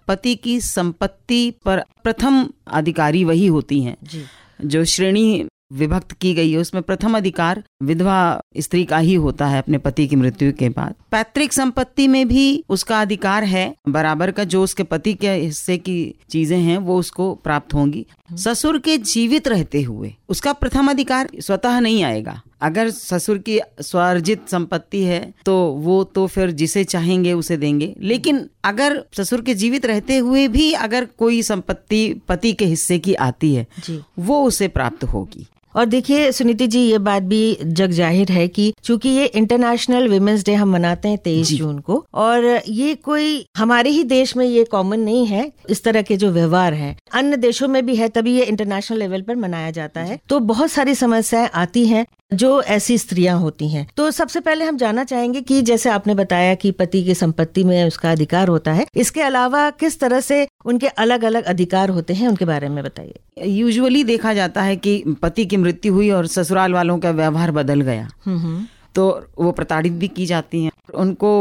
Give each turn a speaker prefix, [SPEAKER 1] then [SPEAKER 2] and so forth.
[SPEAKER 1] पति की संपत्ति पर प्रथम अधिकारी वही होती हैं
[SPEAKER 2] जी।
[SPEAKER 1] जो श्रेणी विभक्त की गई है उसमें प्रथम अधिकार विधवा स्त्री का ही होता है अपने पति की मृत्यु के बाद। पैतृक संपत्ति में भी उसका अधिकार है बराबर का, जो उसके पति के हिस्से की चीजें हैं वो उसको प्राप्त होंगी। ससुर के जीवित रहते हुए उसका प्रथम अधिकार स्वतः नहीं आएगा। अगर ससुर की स्वार्जित संपत्ति है तो वो तो फिर जिसे चाहेंगे उसे देंगे, लेकिन अगर ससुर के जीवित रहते हुए भी अगर कोई संपत्ति पति के हिस्से की आती है
[SPEAKER 2] जी।
[SPEAKER 1] वो उसे प्राप्त होगी।
[SPEAKER 2] और देखिए सुनीति जी, ये बात भी जग जाहिर है कि चूंकि ये इंटरनेशनल विमेंस डे हम मनाते हैं 23 जून को, और ये कोई हमारे ही देश में ये कॉमन नहीं है, इस तरह के जो व्यवहार है अन्य देशों में भी है, तभी ये इंटरनेशनल लेवल पर मनाया जाता है। तो बहुत सारी समस्याएं आती हैं जो ऐसी स्त्रियां होती हैं। तो सबसे पहले हम जानना चाहेंगे कि जैसे आपने बताया कि पति की संपत्ति में उसका अधिकार होता है, इसके अलावा किस तरह से उनके अलग अलग अधिकार होते हैं, उनके बारे में बताइए।
[SPEAKER 1] यूजुअली देखा जाता है कि पति की मृत्यु हुई और ससुराल वालों का व्यवहार बदल गया तो वो प्रताड़ित भी की जाती हैं। उनको